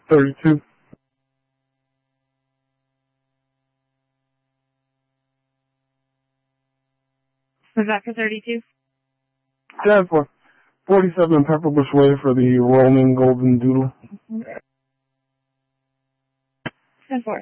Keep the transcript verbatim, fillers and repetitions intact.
thirty-two. Was that for thirty-two? ten for forty-seven Pepperbush Way for the Roman Golden Doodle. ten four.